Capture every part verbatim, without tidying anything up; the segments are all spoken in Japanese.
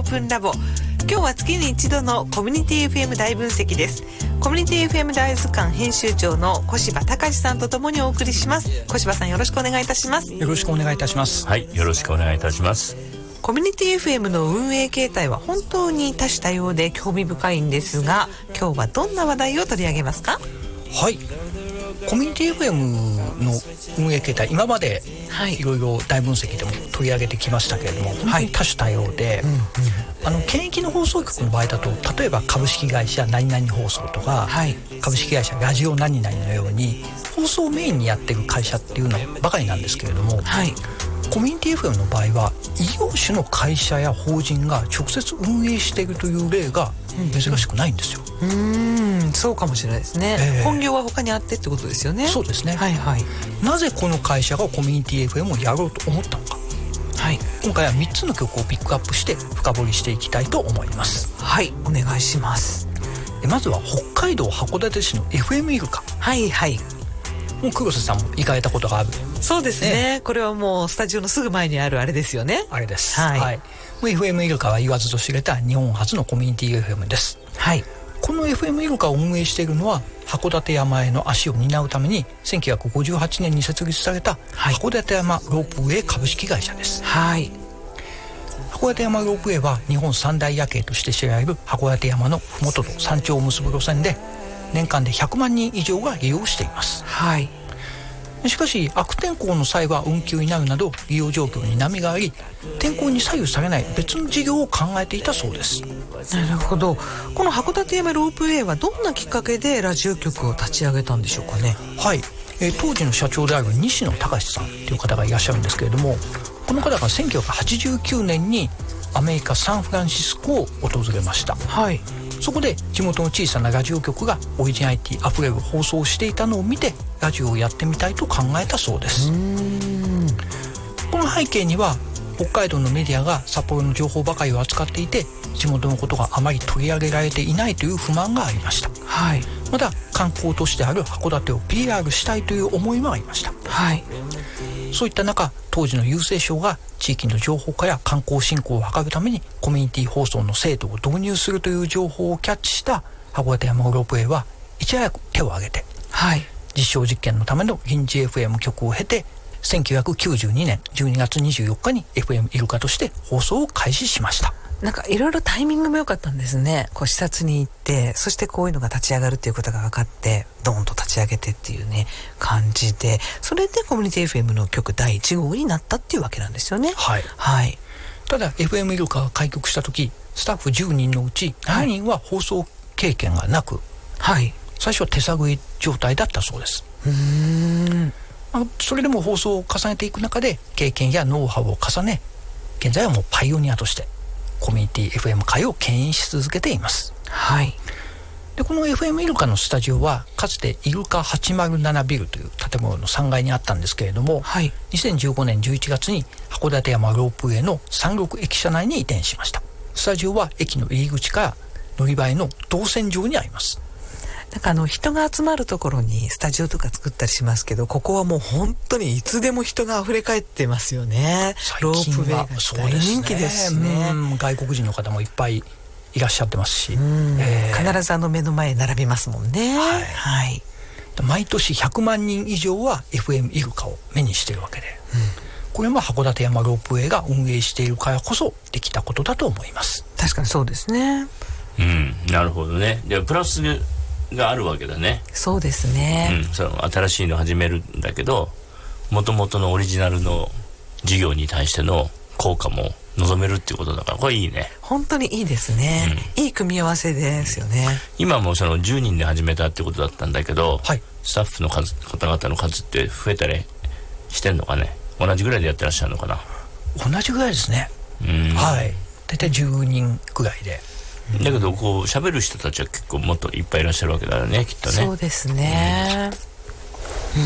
ぷんラボ。今日は月に一度のコミュニティ エフエム 大分析です。コミュニティ エフエム 大図鑑編集長の小柴隆さんとともにお送りします。小柴さん、よろしくお願いいたします。 よろしくお願いいたします。 はい、よろしくお願いいたします。 コミュニティ エフエム の運営形態は本当に多種多様で興味深いんですが、今日はどんな話題を取り上げますか？ はい、コミュニティ エフエム の運営形態、今までいろいろ大分析でも取り上げてきましたけれども、本当に多種多様で、うんうん、あの県域の放送局の場合だと、例えば株式会社何々放送とか、はい、株式会社ラジオ何々のように放送をメインにやってる会社っていうのばかりなんですけれども、はい、コミュニティ エフエム の場合は異業種の会社や法人が直接運営しているという例が珍しくないんですよ。 うん、うーん、そうかもしれないですね、えー、本業は他にあってってことですよね。 そうですね、 はいはい、 なぜこの会社がコミュニティ エフエム をやろうと思ったのか、はい、今回はみっつの曲をピックアップして深掘りしていきたいと思います。 はい、お願いします。 でまずは北海道函館市の エフエム イルカ。 はいはい、 もう黒瀬さんも行かれたことがある。 そうですね、ね、これはもうスタジオのすぐ前にあるあれですよね。 あれです、 はいはい、もう エフエム イルカは言わずと知れた日本初のコミュニティ エフエム です。はい、この エフエム イルカを運営しているのは函館山への足を担うためにせんきゅうひゃくごじゅうはちねんに設立された函館山ロープウェイ株式会社です。はい、函館山ロープウェイは日本三大夜景として知られる函館山の麓と山頂を結ぶ路線で、年間でひゃくまんにん以上が利用しています。はい、しかし悪天候の際は運休になるなど利用状況に波があり、天候に左右されない別の事業を考えていたそうです。 なるほど。この函館山ロープウェイはどんなきっかけでラジオ局を立ち上げたんでしょうかね。 はい、えー、当時の社長である西野隆さんという方がいらっしゃるんですけれども、この方がせんきゅうひゃくはちじゅうきゅうねんにアメリカサンフランシスコを訪れました。はい、そこで地元の小さなラジオ局がオリジナリティあふれる放送をしていたのを見て、ラジオをやってみたいと考えたそうです。うーん、この背景には北海道のメディアが札幌の情報ばかりを扱っていて、地元のことがあまり取り上げられていないという不満がありました。はい、また観光都市である函館を ピーアール したいという思いもありました。はい、そういった中、当時の郵政省が地域の情報化や観光振興を図るためにコミュニティ放送の制度を導入するという情報をキャッチした函館山ロープウェイはいち早く手を挙げて、はい、実証実験のための臨時 エフエム 局を経てせんきゅうひゃくきゅうじゅうにねんじゅうにがつにじゅうよっかに エフエム イルカとして放送を開始しました。 なんかいろいろタイミングも良かったんですね。こう視察に行って、そしてこういうのが立ち上がるっていうことが分かって、ドーンと立ち上げてっていうね感じで、それでコミュニティ エフエム の局だいいち号になったっていうわけなんですよね。はい、はい、 ただ エフエム イルカが開局した時、スタッフじゅうにんのうちななにんは放送経験がなく、はい、最初は手探り状態だったそうです。うーん、まあ、それでも放送を重ねていく中で経験やノウハウを重ね、現在はもうパイオニアとしてコミュニティ エフエム 界を牽引し続けています。はい、でこの エフエム イルカのスタジオはかつてイルカはちまるななビルという建物のさんがいにあったんですけれども、はい、にせんじゅうごねんじゅういちがつに函館山ロープウェイのさんろく駅舎内に移転しました。スタジオは駅の入り口から乗り場への動線上にあります。 なんかあの人が集まるところにスタジオとか作ったりしますけど、ここはもう本当にいつでも人が溢れ返ってますよね。 最近はロープウェイが大人気ですしね。うん、外国人の方もいっぱいいらっしゃってますし、えー、必ずあの目の前に並びますもんね。はい、はい、 毎年ひゃくまんにん以上は エフエム イルカを目にしているわけで、うん、これも函館山ロープウェイが運営しているからこそできたことだと思います。 確かにそうですね。 うん、なるほどね。でプラスがあるわけだね。 そうですね、 うん、その新しいの始めるんだけど、元々のオリジナルの事業に対しての効果も望めるっていうことだから、これいいね。 本当にいいですね、うん、いい組み合わせですよね。 今もそのじゅうにんで始めたってことだったんだけど、はい、スタッフの数方々の数って増えたりしてんのかね。同じぐらいでやってらっしゃるのかな。 同じぐらいですね。うん、はい、だいたいじゅうにんぐらいで、 だけどこう喋る人たちは結構もっといっぱいいらっしゃるわけだよね、きっとね。 そうですね、 うんうん、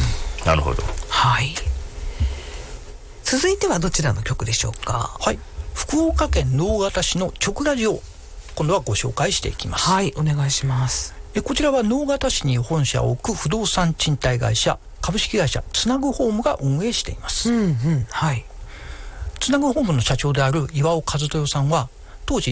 なるほど。 はい、続いてはどちらの曲でしょうか。 はい、福岡県直方市の直ラジオ、今度はご紹介していきます。 はい、お願いします。 えこちらは直方市に本社を置く不動産賃貸会社株式会社つなぐホームが運営しています。うんうん、はい、つなぐホームの社長である岩尾和豊さんは当時